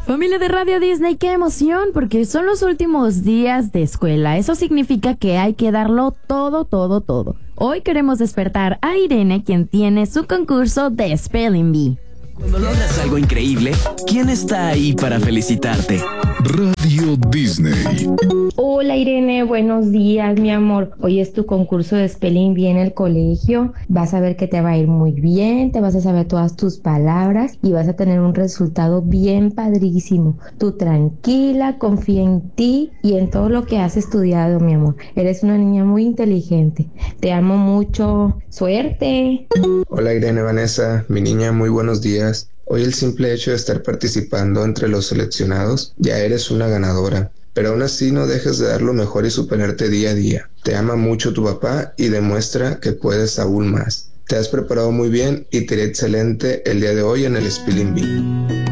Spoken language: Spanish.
Familia de Radio Disney, qué emoción, porque son los últimos días de escuela. Eso significa que hay que darlo todo, todo, todo. Hoy queremos despertar a Irene, quien tiene su concurso de Spelling Bee. Cuando logras algo increíble, ¿quién está ahí para felicitarte? Radio Disney. Hola Irene, buenos días mi amor. Hoy es tu concurso de Spelling Bee en el colegio. Vas a ver que te va a ir muy bien, te vas a saber todas tus palabras y vas a tener un resultado bien padrísimo. Tú tranquila, confía en ti y en todo lo que has estudiado, mi amor. Eres una niña muy inteligente. Te amo mucho. Suerte. Hola Irene Vanessa, mi niña, muy buenos días. Hoy el simple hecho de estar participando entre los seleccionados, ya eres una ganadora. Pero aún así no dejes de dar lo mejor y superarte día a día. Te ama mucho tu papá y demuestra que puedes aún más. Te has preparado muy bien y te irá excelente el día de hoy en el Spelling Bee.